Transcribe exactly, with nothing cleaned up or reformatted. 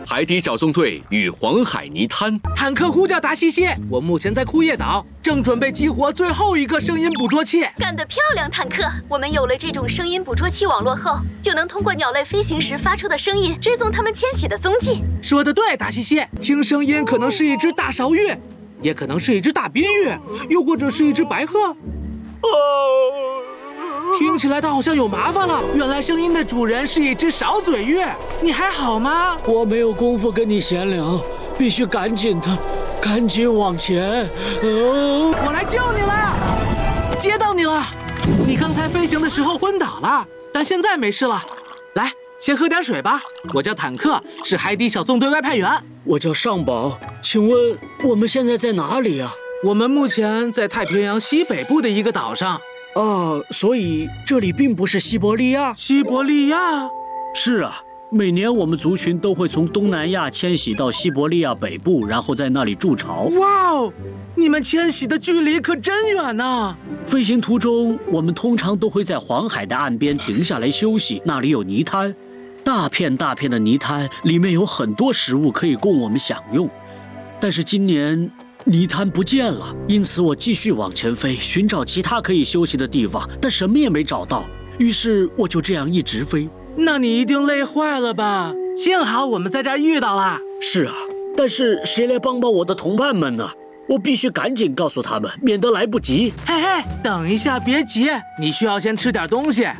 海底小纵队与黄海泥滩。 坦克呼叫达西西，我目前在库页岛，正准备激活最后一个声音捕捉器。 干得漂亮，坦克！我们有了这种声音捕捉器网络后，就能通过鸟类飞行时发出的声音，追踪它们迁徙的踪迹。 说得对，达西西，听声音可能是一只大勺鹬，也可能是一只大滨鹬，又或者是一只白鹤。哦。听起来它好像有麻烦了，原来声音的主人是一只少嘴鹬。你还好吗？ 我没有功夫跟你闲聊，必须赶紧的，赶紧往前。哦， 我来救你了，接到你了。你刚才飞行的时候昏倒了，但现在没事了。来，先喝点水吧。我叫坦克，是海底小纵队外派员。 我叫尚宝，请问我们现在在哪里啊？ 我们目前在太平洋西北部的一个岛上。 啊，所以这里并不是西伯利亚。 西伯利亚？ 是啊，每年我们族群都会从东南亚迁徙到西伯利亚北部，然后在那里筑巢。 哇哦，你们迁徙的距离可真远呢！ 飞行途中，我们通常都会在黄海的岸边停下来休息，那里有泥滩，大片大片的泥滩，里面有很多食物可以供我们享用。但是今年泥滩不见了，因此我继续往前飞，寻找其他可以休息的地方，但什么也没找到。于是我就这样一直飞。 那你一定累坏了吧？幸好我们在这儿遇到了。 是啊，但是谁来帮帮我的同伴们呢？我必须赶紧告诉他们，免得来不及。 嘿嘿，等一下，别急，你需要先吃点东西。